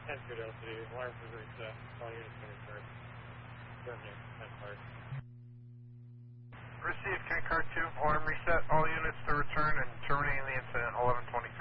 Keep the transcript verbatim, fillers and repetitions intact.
ten two L C D, alarm is reset, all units can return. Terminate, ten card. Received ten card two, alarm reset, all units to return and terminating the incident, eleven twenty.